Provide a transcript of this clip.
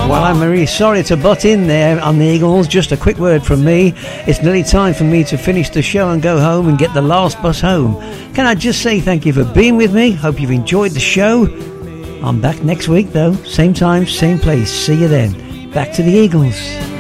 Well, I'm really sorry to butt in there on the Eagles. Just a quick word from me. It's nearly time for me to finish the show and go home and get the last bus home. Can I just say thank you for being with me? Hope you've enjoyed the show. I'm back next week, though. Same time, same place. See you then. Back to the Eagles.